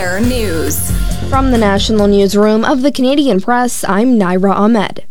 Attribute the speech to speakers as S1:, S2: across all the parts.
S1: Air News.
S2: From the National Newsroom of the Canadian Press, I'm Naira Ahmed.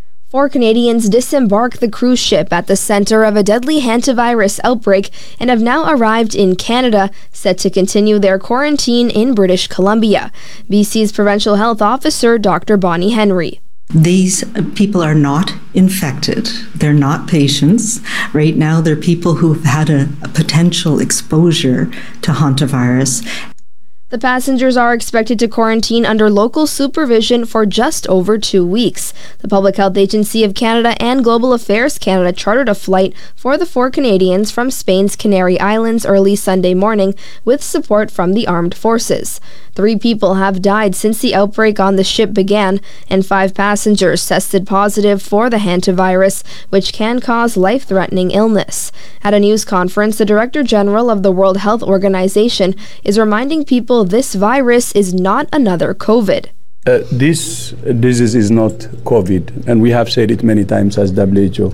S2: 4 Canadians disembarked the cruise ship at the center of a deadly hantavirus outbreak and have now arrived in Canada, set to continue their quarantine in British Columbia. BC's Provincial Health Officer, Dr. Bonnie Henry.
S3: These people are not infected. They're not patients. Right now, they're people who've had a potential exposure to hantavirus.
S2: The passengers are expected to quarantine under local supervision for just over 2 weeks. The Public Health Agency of Canada and Global Affairs Canada chartered a flight for the 4 Canadians from Spain's Canary Islands early Sunday morning with support from the armed forces. 3 people have died since the outbreak on the ship began, and 5 passengers tested positive for the hantavirus, which can cause life-threatening illness. At a news conference, the Director General of the World Health Organization is reminding people this virus is not another COVID.
S4: This disease is not COVID, and we have said it many times as WHO.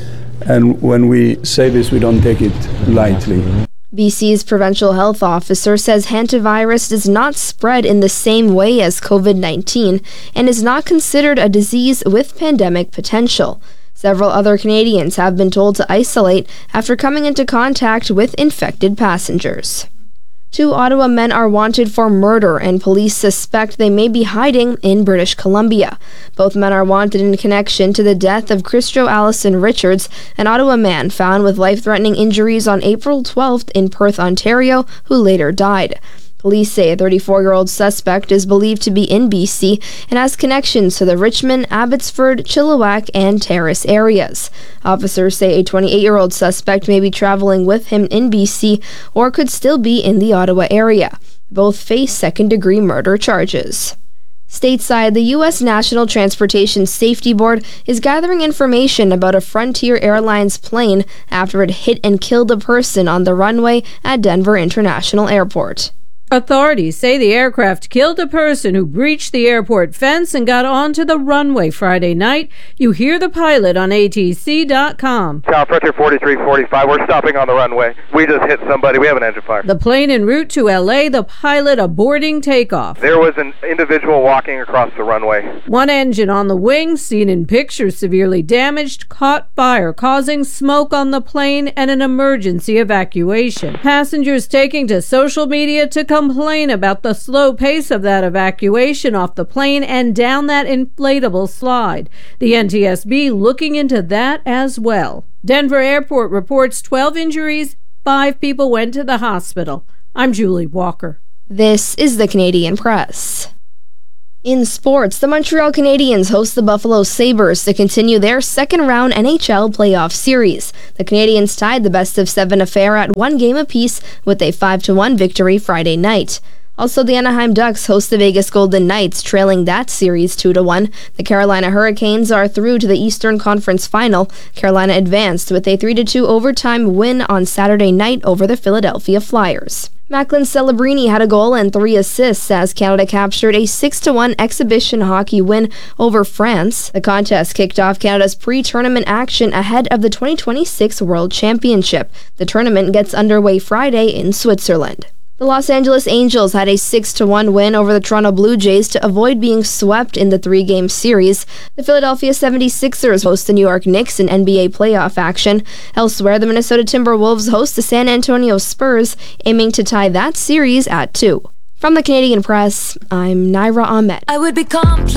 S4: And when we say this, we don't take it lightly.
S2: BC's Provincial Health Officer says hantavirus does not spread in the same way as COVID-19 and is not considered a disease with pandemic potential. Several other Canadians have been told to isolate after coming into contact with infected passengers. 2 Ottawa men are wanted for murder, and police suspect they may be hiding in British Columbia. Both men are wanted in connection to the death of Christo Allison Richards, an Ottawa man found with life-threatening injuries on April 12th in Perth, Ontario, who later died. Police say a 34-year-old suspect is believed to be in BC and has connections to the Richmond, Abbotsford, Chilliwack, and Terrace areas. Officers say a 28-year-old suspect may be traveling with him in BC or could still be in the Ottawa area. Both face second-degree murder charges. Stateside, the U.S. National Transportation Safety Board is gathering information about a Frontier Airlines plane after it hit and killed a person on the runway at Denver International Airport.
S5: Authorities say the aircraft killed a person who breached the airport fence and got onto the runway Friday night. You hear the pilot on ATC.com.
S6: Tower Frontier 4345, we're stopping on the runway. We just hit somebody. We have an engine fire.
S5: The plane en route to LA, the pilot aborting takeoff.
S6: There was an individual walking across the runway.
S5: One engine on the wing, seen in pictures severely damaged, caught fire, causing smoke on the plane and an emergency evacuation. Passengers taking to social media to complain about the slow pace of that evacuation off the plane and down that inflatable slide. The NTSB looking into that as well. Denver Airport reports 12 injuries, 5 people went to the hospital. I'm Julie Walker.
S2: This is the Canadian Press. In sports, the Montreal Canadiens host the Buffalo Sabres to continue their second-round NHL playoff series. The Canadiens tied the best-of-7 affair at 1 game apiece with a 5-1 victory Friday night. Also, the Anaheim Ducks host the Vegas Golden Knights, trailing that series 2-1. The Carolina Hurricanes are through to the Eastern Conference Final. Carolina advanced with a 3-2 overtime win on Saturday night over the Philadelphia Flyers. Macklin Celebrini had a goal and 3 assists as Canada captured a 6-1 exhibition hockey win over France. The contest kicked off Canada's pre-tournament action ahead of the 2026 World Championship. The tournament gets underway Friday in Switzerland. The Los Angeles Angels had a 6-1 win over the Toronto Blue Jays to avoid being swept in the 3-game series. The Philadelphia 76ers host the New York Knicks in NBA playoff action. Elsewhere, the Minnesota Timberwolves host the San Antonio Spurs, aiming to tie that series at 2. From the Canadian Press, I'm Naira Ahmed.
S1: I would become